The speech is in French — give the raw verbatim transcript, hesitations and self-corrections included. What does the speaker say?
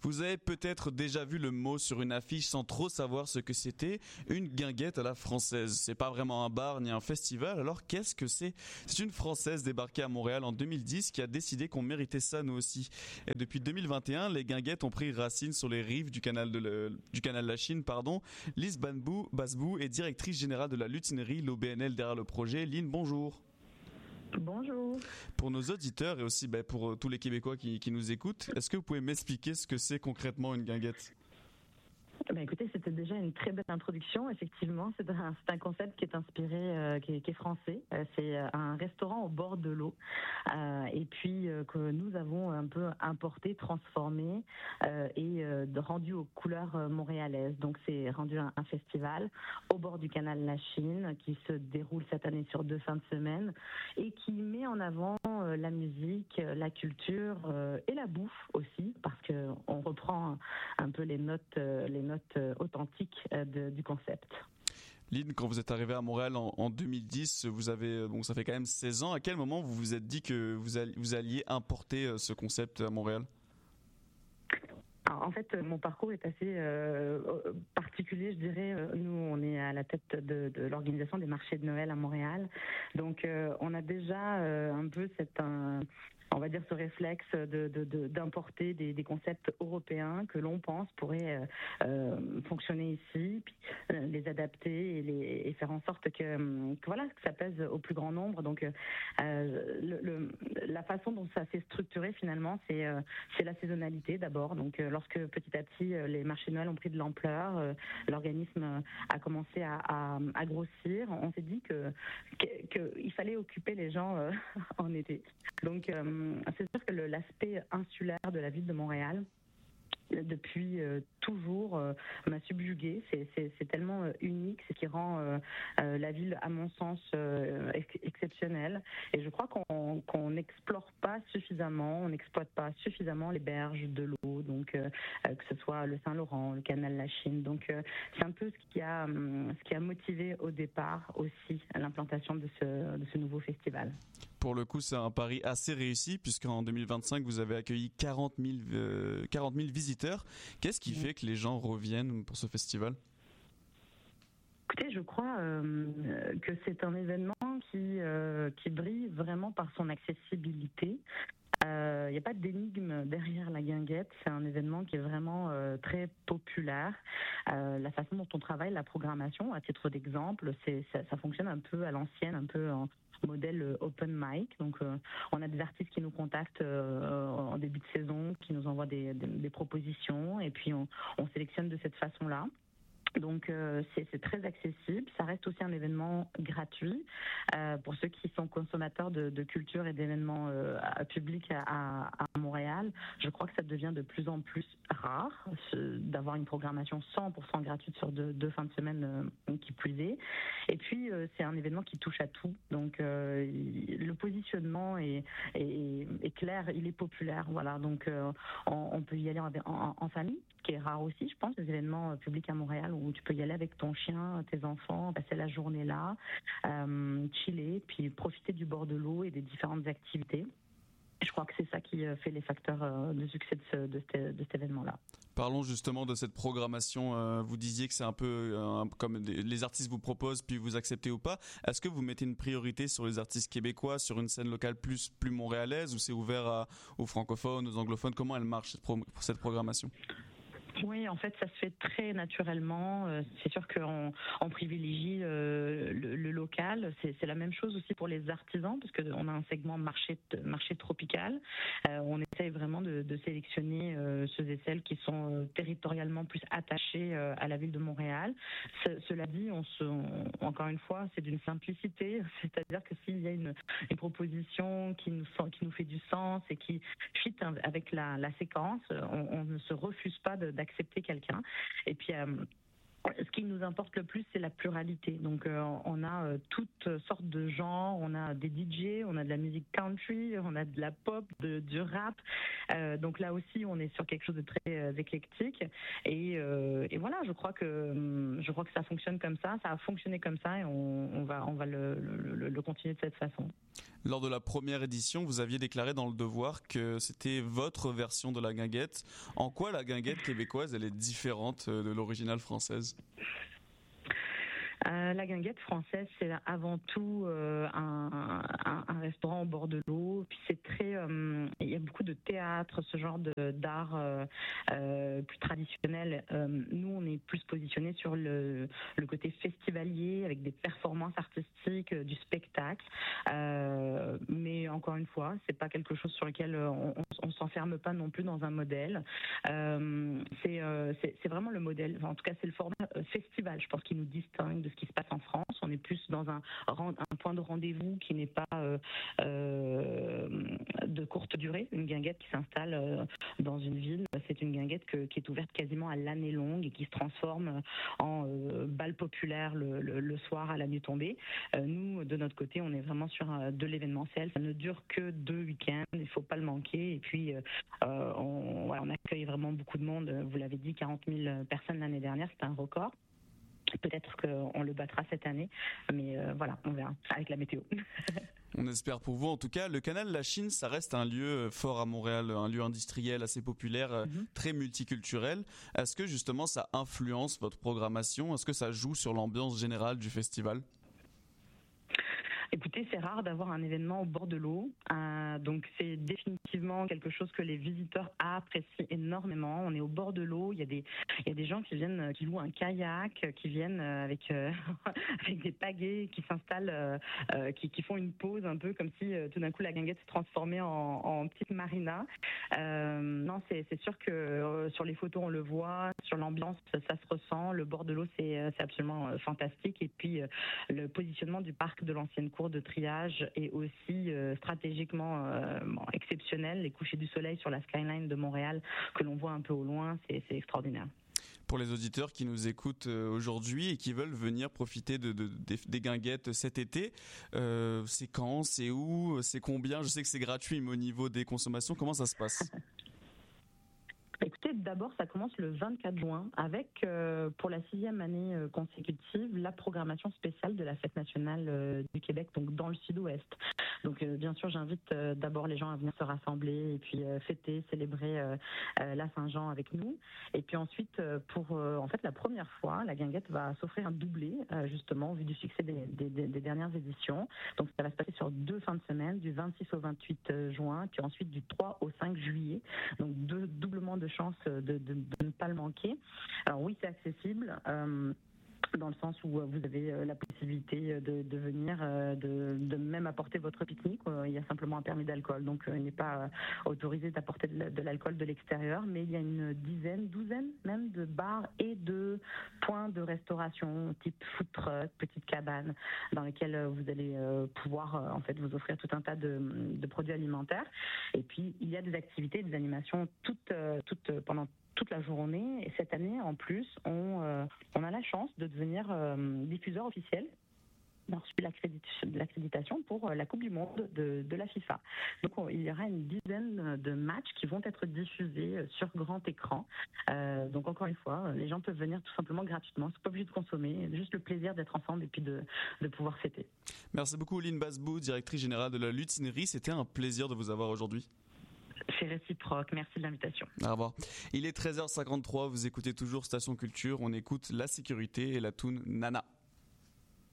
Vous avez peut-être déjà vu le mot sur une affiche sans trop savoir ce que c'était, une guinguette à la française. C'est pas vraiment un bar ni un festival, alors qu'est-ce que c'est? C'est une Française débarquée à Montréal en deux mille dix qui a décidé qu'on méritait ça nous aussi. Et depuis deux mille vingt et un, les guinguettes ont pris racine sur les rives du canal de, le, du canal La Chine, pardon. Lise Banbou, Basbou est directrice générale de la lutinerie, l'O B N L derrière le projet. Lynn, bonjour. Bonjour. Pour nos auditeurs et aussi ben, pour tous les Québécois qui, qui nous écoutent, est-ce que vous pouvez m'expliquer ce que c'est concrètement une guinguette? Ben écoutez, c'était déjà une très belle introduction. Effectivement, c'est un, c'est un concept qui est inspiré, euh, qui, est, qui est français. Euh, c'est un restaurant au bord de l'eau, euh, et puis euh, que nous avons un peu importé, transformé euh, et euh, rendu aux couleurs euh, montréalaises. Donc, c'est rendu un, un festival au bord du canal La Chine qui se déroule cette année sur deux fins de semaine et qui met en avant euh, la musique, la culture euh, et la bouffe aussi, parce que on reprend un peu les notes, euh, les notes authentique de, du concept. Lynn, quand vous êtes arrivée à Montréal en, en deux mille dix, vous avez, bon, ça fait quand même seize ans. À quel moment vous vous êtes dit que vous alliez, vous alliez importer ce concept à Montréal? Alors, en fait, mon parcours est assez euh, particulier, je dirais. Nous, on est à la tête de, de l'organisation des marchés de Noël à Montréal. Donc, euh, on a déjà euh, un peu cette... Un, on va dire ce réflexe de, de, de, d'importer des, des concepts européens que l'on pense pourraient euh, fonctionner ici, puis euh, les adapter et, les, et faire en sorte que, que voilà que ça pèse au plus grand nombre. Donc euh, le, le, la façon dont ça s'est structuré finalement, c'est euh, c'est la saisonnalité d'abord. Donc euh, lorsque petit à petit euh, les marchés de Noël ont pris de l'ampleur, euh, l'organisme a commencé à, à, à grossir. On s'est dit que qu'il fallait occuper les gens euh, en été. Donc euh, c'est sûr que le, l'aspect insulaire de la ville de Montréal, depuis euh, toujours, euh, m'a subjuguée. C'est, c'est, c'est tellement euh, unique, c'est ce qui rend euh, euh, la ville, à mon sens, euh, ex- exceptionnelle. Et je crois qu'on qu'on n'explore pas suffisamment, on n'exploite pas suffisamment les berges de l'eau, donc euh, euh, que ce soit le Saint-Laurent, le canal La Chine. Donc euh, c'est un peu ce qui a, hum, ce qui a motivé au départ aussi l'implantation de ce, de ce nouveau festival. Pour le coup, c'est un pari assez réussi puisqu'en deux mille vingt-cinq, vous avez accueilli quarante mille, euh, quarante mille visiteurs. Qu'est-ce qui fait que les gens reviennent pour ce festival? Écoutez, je crois euh, que c'est un événement qui, euh, qui brille vraiment par son accessibilité. Il euh, n'y a pas d'énigme derrière la guinguette. C'est un événement qui est vraiment euh, très populaire. Euh, la façon dont on travaille la programmation, à titre d'exemple, c'est, ça, ça fonctionne un peu à l'ancienne, un peu en modèle open mic. Donc, euh, on a des artistes qui nous contactent euh, en début de saison, qui nous envoient des, des, des propositions, et puis on, on sélectionne de cette façon-là. Donc euh, c'est, c'est très accessible. Ça reste aussi un événement gratuit euh, pour ceux qui sont consommateurs de, de culture et d'événements euh, publics à, à Montréal. Je crois que ça devient de plus en plus rare ce, d'avoir une programmation cent pour cent gratuite sur deux, deux fins de semaine euh, qui plus est. Et puis euh, c'est un événement qui touche à tout. Donc euh, il, le positionnement est, est, est clair, il est populaire. Voilà. Donc euh, on, on peut y aller en, en, en famille, qui est rare aussi, je pense, les événements publics à Montréal où tu peux y aller avec ton chien, tes enfants, passer la journée là, euh, chiller, puis profiter du bord de l'eau et des différentes activités. Je crois que c'est ça qui fait les facteurs de succès de, ce, de, cet, de cet événement-là. Parlons justement de cette programmation. Vous disiez que c'est un peu comme les artistes vous proposent, puis vous acceptez ou pas. Est-ce que vous mettez une priorité sur les artistes québécois, sur une scène locale plus, plus montréalaise, ou c'est ouvert à, aux francophones, aux anglophones? Comment elle marche, cette, pro, cette programmation? Oui, en fait, ça se fait très naturellement. C'est sûr qu'on on privilégie le, le, le local. C'est, c'est la même chose aussi pour les artisans, parce qu'on a un segment marché, marché tropical. Euh, on essaye vraiment de, de sélectionner euh, ceux et celles qui sont euh, territorialement plus attachés euh, à la ville de Montréal. Ce, cela dit, on se, on, encore une fois, c'est d'une simplicité. C'est-à-dire que s'il y a une, une proposition qui nous, qui nous fait du sens et qui fit avec la, la séquence, on, on ne se refuse pas de, d'accepter quelqu'un. Et puis euh, ce qui nous importe le plus, c'est la pluralité. Donc euh, on a euh, toutes sortes de genres, on a des D J, on a de la musique country, on a de la pop, de, du rap. Euh, donc là aussi, on est sur quelque chose de très euh, éclectique. Et, euh, et voilà, je crois que je crois que ça fonctionne comme ça, ça a fonctionné comme ça, et on, on va on va le, le, le continuer de cette façon. Lors de la première édition, vous aviez déclaré dans Le Devoir que c'était votre version de la guinguette. En quoi la guinguette québécoise, elle est différente de l'originale française ? Euh, la guinguette française, c'est avant tout euh, un, un, un restaurant au bord de l'eau. Puis c'est très, euh, il y a beaucoup de théâtre, ce genre de, d'art euh, euh, plus traditionnel. Euh, nous, on est plus positionné sur le, le côté festivalier, avec des performances artistiques, euh, du spectacle. Euh, mais encore une fois, c'est pas quelque chose sur lequel on, on, on s'enferme pas non plus dans un modèle. Euh, c'est, euh, c'est, c'est vraiment le modèle. Enfin, en tout cas, c'est le format festival, je pense, qui nous distingue de ce qui se passe en France. On est plus dans un, un point de rendez-vous qui n'est pas euh, euh, de courte durée. Une guinguette qui s'installe euh, dans une ville, c'est une guinguette que, qui est ouverte quasiment à l'année longue et qui se transforme en euh, bal populaire le, le, le soir à la nuit tombée. Euh, nous, de notre côté, on est vraiment sur euh, de l'événementiel. Ça ne dure que deux week-ends, il ne faut pas le manquer. Et puis, euh, on, ouais, on accueille vraiment beaucoup de monde. Vous l'avez dit, quarante mille personnes l'année dernière, c'est un record. Peut-être qu'on le battra cette année, mais euh, voilà, on verra avec la météo. On espère pour vous. En tout cas, le canal La Chine, ça reste un lieu fort à Montréal, un lieu industriel assez populaire, mm-hmm. très multiculturel. Est-ce que justement ça influence votre programmation ? Est-ce que ça joue sur l'ambiance générale du festival ? Écoutez, c'est rare d'avoir un événement au bord de l'eau, euh, donc c'est définitivement quelque chose que les visiteurs apprécient énormément. On est au bord de l'eau, il y a des, il y a des gens qui viennent, qui louent un kayak, qui viennent avec, euh, avec des pagaies, qui s'installent, euh, qui, qui font une pause un peu comme si euh, tout d'un coup la guinguette se transformait en, en petite marina. Euh, non, c'est, c'est sûr que euh, sur les photos on le voit, sur l'ambiance ça, ça se ressent. Le bord de l'eau c'est, c'est absolument euh, fantastique et puis euh, le positionnement du parc de l'ancienne cour de triage est aussi euh, stratégiquement euh, bon, exceptionnel. Les couchers du soleil sur la skyline de Montréal que l'on voit un peu au loin, c'est, c'est extraordinaire. Pour les auditeurs qui nous écoutent aujourd'hui et qui veulent venir profiter de, de, des, des guinguettes cet été, euh, c'est quand, c'est où, c'est combien ? Je sais que c'est gratuit, mais au niveau des consommations, comment ça se passe ? Écoutez, d'abord, ça commence le vingt-quatre juin avec, euh, pour la sixième année euh, consécutive, la programmation spéciale de la Fête nationale euh, du Québec, donc dans le sud-ouest. Donc, euh, bien sûr, j'invite euh, d'abord les gens à venir se rassembler et puis euh, fêter, célébrer euh, euh, la Saint-Jean avec nous. Et puis ensuite, euh, pour euh, en fait la première fois, la guinguette va s'offrir un doublé, euh, justement, au vu du succès des, des, des dernières éditions. Donc, ça va se passer sur deux fins de semaine, du vingt-six au vingt-huit juin, puis ensuite du trois au cinq juillet. Donc, deux doublement de chance de, de, de ne pas le manquer. Alors oui, c'est accessible. Euh, dans le sens où vous avez la possibilité de, de venir, de, de même apporter votre pique-nique. Il y a simplement un permis d'alcool, donc il n'est pas autorisé d'apporter de, de l'alcool de l'extérieur, mais il y a une dizaine, douzaine même de bars et de points de restauration, type food truck, petites cabanes, dans lesquelles vous allez pouvoir en fait vous offrir tout un tas de, de produits alimentaires. Et puis il y a des activités, des animations toutes, toutes pendant toute la journée. Et cette année, en plus, on, euh, on a la chance de devenir euh, diffuseur officiel. On a reçu l'accréditation pour la Coupe du Monde de, de la FIFA. Donc on, il y aura une dizaine de matchs qui vont être diffusés sur grand écran. Euh, donc encore une fois, les gens peuvent venir tout simplement gratuitement. C'est pas obligé de consommer, juste le plaisir d'être ensemble et puis de, de pouvoir fêter. Merci beaucoup Lynn Basbou, directrice générale de la Lutinerie. C'était un plaisir de vous avoir aujourd'hui. C'est réciproque. Merci de l'invitation. Au revoir. Il est treize heures cinquante-trois. Vous écoutez toujours Station Culture. On écoute La Sécurité et la toune Nana.